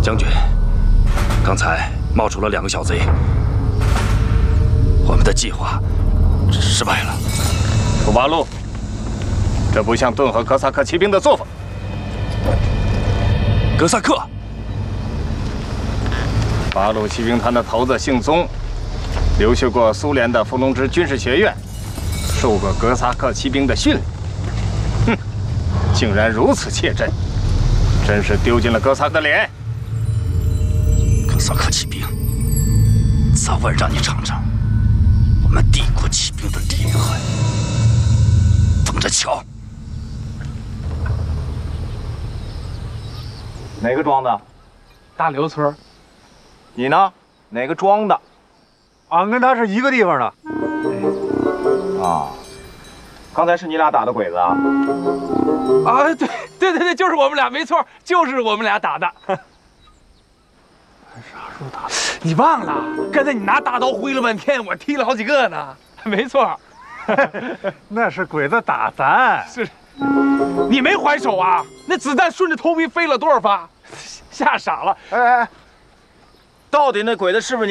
将军，刚才冒出了2个小贼，我们的计划失败了。 土八路，这不像顿河哥萨克骑兵的作风。 哥萨克， 八路骑兵团的头子姓宗，留学过苏联的伏龙芝军事学院，受过哥萨克骑兵的训练。哼，竟然如此怯阵，真是丢尽了哥萨克脸。 哥萨克骑兵，早晚让你尝尝我们帝国骑兵的厉害，等着瞧。 哪个庄的？ 大刘村。 你呢？哪个庄的？ 俺跟他是一个地方的。 啊，刚才是你俩打的鬼子啊？ 啊，对，就是我们俩，没错，就是我们俩打的。啥时候打的？你忘了？刚才你拿大刀挥了半天，我踢了好几个呢。没错。 那是鬼子打咱。 是。你没还手啊？那子弹顺着头皮飞了多少发？吓傻了。 哎，到底那鬼子是不是你？